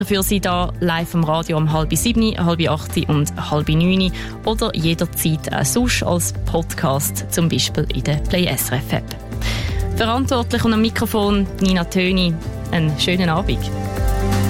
Für Sie da live am Radio um 6:30, 7:30 und 8:30 oder jederzeit auch sonst als Podcast, zum Beispiel in der Play SRF App. Verantwortlich und am Mikrofon Nina Töni. Einen schönen Abend.